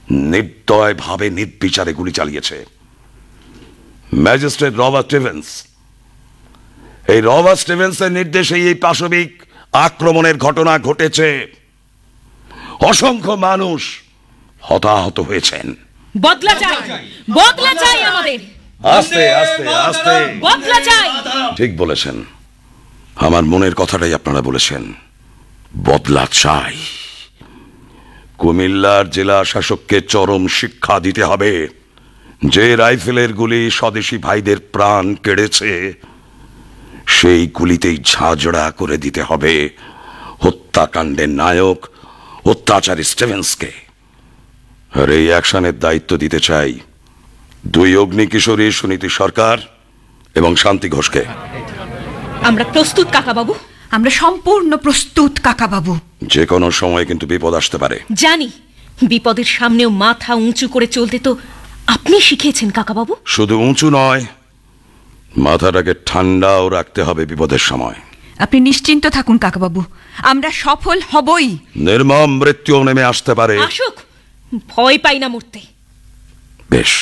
নির্দয়ভাবে নির্বিচারে গুলি চালিয়েছে। ম্যাজিস্ট্রেট রবার্ট স্টিভেন্স, এই রবার্ট স্টিভেন্সের নির্দেশে এই পাশবিক আক্রমণের ঘটনা ঘটেছে। অসংখ্য মানুষ হতাহত হয়েছেন। বদলা চাই, বদলা চাই আমাদের। আস্তে আস্তে আস্তে, বদলা চাই। ঠিক বলেছেন, আমার মনের কথাটাই আপনারা বলেছেন। বদলা চাই। কুমিল্লার জেলা শাসককে চরম শিক্ষা দিতে হবে। যে রাইফেলের গুলি স্বদেশী ভাইদের প্রাণ কেড়েছে, সেই গুলিতেই ঝাঁঝরা করে দিতে হবে হত্যাকাণ্ডের নায়ক অত্যাচারী স্টিভেন্সকে। আর এই অ্যাকশনের দায়িত্ব দিতে চাই দুই অগ্নিকিশোরী সুনীতি সরকার এবং শান্তি ঘোষকে। আমরা প্রস্তুত কাকাবাবু। আমরা সম্পূর্ণ প্রস্তুত কাকাবাবু। যে কোনো সময় কিন্তু বিপদ আসতে পারে। জানি, বিপদের সামনেও মাথা উঁচু করে চলতে তো আপনি শিখিয়েছেন কাকাবাবু। শুধু উঁচু নয়, মাথাটাকে ঠান্ডাও রাখতে হবে বিপদের সময়। আপনি নিশ্চিন্ত থাকুন কাকাবাবু, আমরা সফল হবই। নির্মম মৃত্যুও নেমে আসতে পারে। আসুক, ভয় পাই না মরতে। বেশ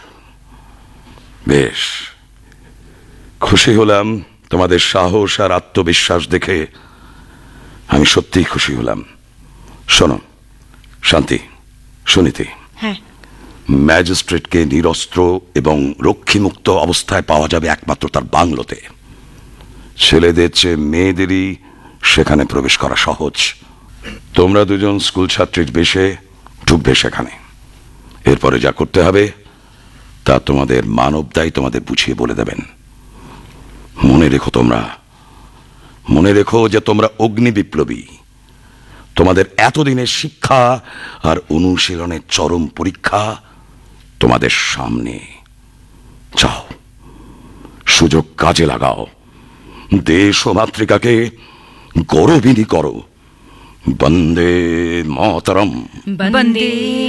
বেশ, খুশি হলাম তোমাদের সাহস আর আত্মবিশ্বাস দেখে। আমি সত্যিই খুশি হলাম। শোনো শান্তি, সুনীতি, হ্যাঁ, ম্যাজিস্ট্রেটকে নিরস্ত্র এবং রক্ষীমুক্ত অবস্থায় পাওয়া যাবে একমাত্র তার বাংলোতে। ছেলেদের চেয়ে মেয়েদেরই সেখানে প্রবেশ করা সহজ। তোমরা দুজন স্কুল ছাত্রীর বেশে ঢুকবে সেখানে। এরপরে যা করতে হবে তা তোমাদের মানবদাই তোমাদের বুঝিয়ে বলে দেবেন। মনে রেখো, মনে রেখো যে তোমরা অগ্নি বিপ্লবী। তোমাদের এতদিনের শিক্ষা আর অনুশীলনের চরম পরীক্ষা তোমাদের সামনে। যাও, সুযোগ কাজে লাগাও, দেশ ও মাতৃকাকে গৌরবিনী করো। বন্দে মাতরম। বন্দে